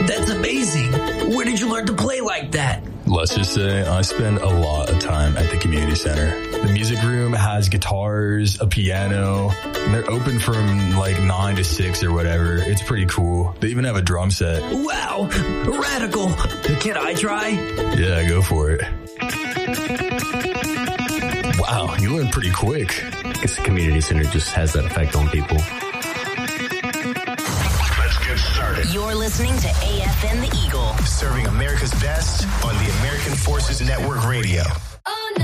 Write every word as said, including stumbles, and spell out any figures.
That's amazing. Where did you learn to play like that? Let's just say I spend a lot of time at the community center. The music room has guitars, a piano, and they're open from like nine to six or whatever. It's pretty cool. They even have a drum set. Wow, radical. Can I try? Yeah, go for it. Wow, you learned pretty quick. I guess the community center just has that effect on people. Let's get started. You're listening to A F N The Eagle. Serving America's best on the American Forces Network Radio.